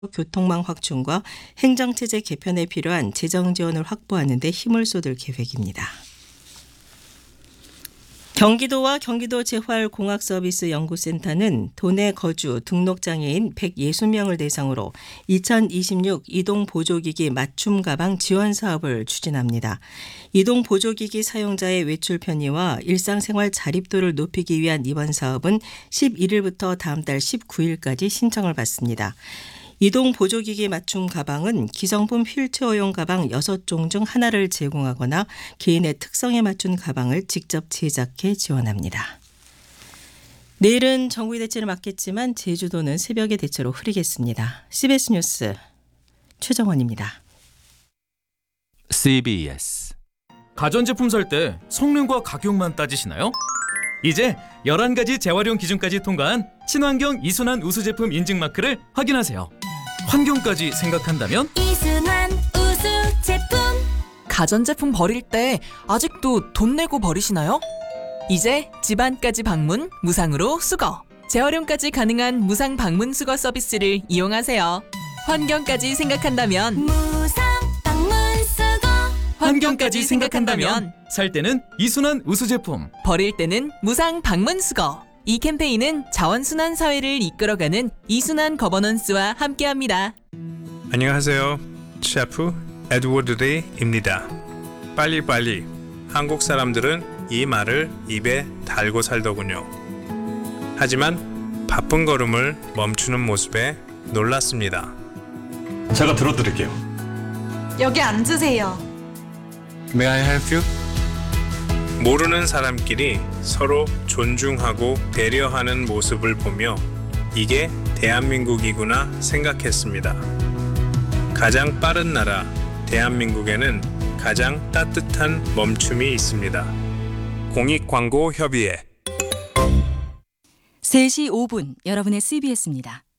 교통망 확충과 행정체제 개편에 필요한 재정 지원을 확보하는 데 힘을 쏟을 계획입니다. 경기도와 경기도 재활공학서비스연구센터는 도내 거주 등록장애인 160명을 대상으로 2026 이동보조기기 맞춤 가방 지원 사업을 추진합니다. 이동보조기기 사용자의 외출 편의와 일상생활 자립도를 높이기 위한 이번 사업은 11일부터 다음 달 19일까지 신청을 받습니다. 이동 보조기기 맞춤 가방은 기성품 휠체어용 가방 6종 중 하나를 제공하거나 개인의 특성에 맞춘 가방을 직접 제작해 지원합니다. 내일은 전국이 대체를 맞겠지만 제주도는 새벽에 대체로 흐리겠습니다. CBS 뉴스 최정원입니다. CBS 가전제품 살 때 성능과 가격만 따지시나요? 이제 11가지 재활용 기준까지 통과한 친환경 이순환 우수 제품 인증 마크를 확인하세요. 환경까지 생각한다면 이순환 우수 제품. 가전제품 버릴 때 아직도 돈 내고 버리시나요? 이제 집안까지 방문 무상으로 수거. 재활용까지 가능한 무상 방문 수거 서비스를 이용하세요. 환경까지 생각한다면 무상 방문 수거. 환경까지 생각한다면 살 때는 이순환 우수 제품. 버릴 때는 무상 방문 수거. 이 캠페인은 자원순환 사회를 이끌어가는 이순환 거버넌스와 함께합니다. 안녕하세요. 셰프 에드워드 리입니다. 빨리빨리. 한국 사람들은 이 말을 입에 달고 살더군요. 하지만 바쁜 걸음을 멈추는 모습에 놀랐습니다. 제가 들어드릴게요. 여기 앉으세요. May I help you? 모르는 사람끼리 서로 존중하고 배려하는 모습을 보며 이게 대한민국이구나 생각했습니다. 가장 빠른 나라 대한민국에는 가장 따뜻한 멈춤이 있습니다. 공익광고협의회 3시 5분 여러분의 CBS입니다.